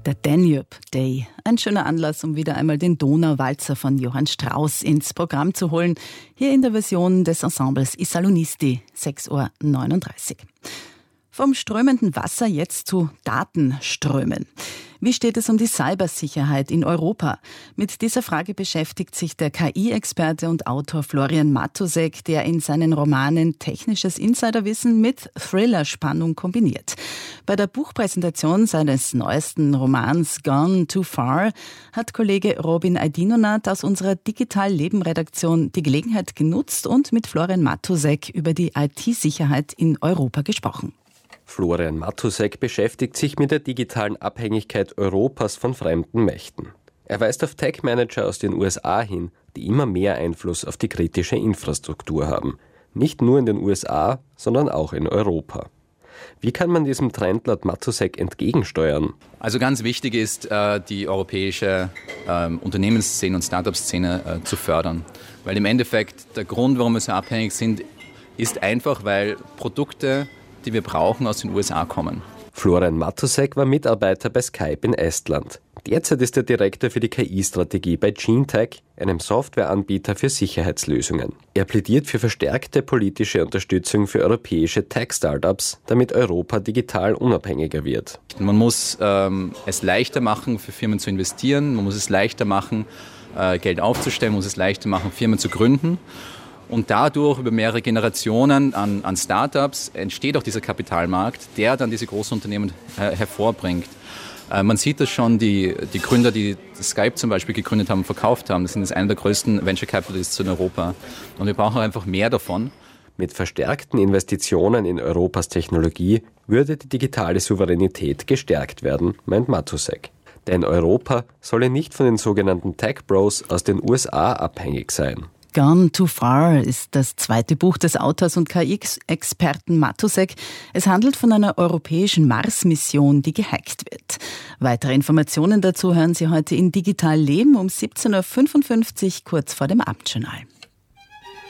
Der Danube Day. Ein schöner Anlass, um wieder einmal den Donauwalzer von Johann Strauss ins Programm zu holen. Hier in der Version des Ensembles I Salonisti, 6:39 Uhr. Vom strömenden Wasser jetzt zu Datenströmen. Wie steht es um die Cybersicherheit in Europa? Mit dieser Frage beschäftigt sich der KI-Experte und Autor Florian Mattusek, der in seinen Romanen technisches Insiderwissen mit Thriller-Spannung kombiniert. Bei der Buchpräsentation seines neuesten Romans Gone Too Far hat Kollege Robin Aydinonat aus unserer Digital-Leben-Redaktion die Gelegenheit genutzt und mit Florian Mattusek über die IT-Sicherheit in Europa gesprochen. Florian Mattusek beschäftigt sich mit der digitalen Abhängigkeit Europas von fremden Mächten. Er weist auf Tech-Manager aus den USA hin, die immer mehr Einfluss auf die kritische Infrastruktur haben. Nicht nur in den USA, sondern auch in Europa. Wie kann man diesem Trend laut Mattusek entgegensteuern? Also ganz wichtig ist, die europäische Unternehmensszene und Startup-Szene zu fördern. Weil im Endeffekt der Grund, warum wir so abhängig sind, ist einfach, weil Produkte, die wir brauchen, aus den USA kommen. Florian Mattusek war Mitarbeiter bei Skype in Estland. Derzeit ist er Direktor für die KI-Strategie bei GeneTech, einem Softwareanbieter für Sicherheitslösungen. Er plädiert für verstärkte politische Unterstützung für europäische Tech-Startups, damit Europa digital unabhängiger wird. Man muss es leichter machen, für Firmen zu investieren. Man muss es leichter machen, Geld aufzustellen. Man muss es leichter machen, Firmen zu gründen. Und dadurch über mehrere Generationen an Startups entsteht auch dieser Kapitalmarkt, der dann diese großen Unternehmen hervorbringt. Man sieht das schon, die Gründer, die Skype zum Beispiel gegründet haben und verkauft haben, das sind jetzt einer der größten Venture Capitalists in Europa. Und wir brauchen einfach mehr davon. Mit verstärkten Investitionen in Europas Technologie würde die digitale Souveränität gestärkt werden, meint Mattusek. Denn Europa solle nicht von den sogenannten Tech-Bros aus den USA abhängig sein. Gone Too Far ist das zweite Buch des Autors und KI-Experten Mattusek. Es handelt von einer europäischen Mars-Mission, die gehackt wird. Weitere Informationen dazu hören Sie heute in Digital Leben um 17:55 Uhr, kurz vor dem Abendjournal.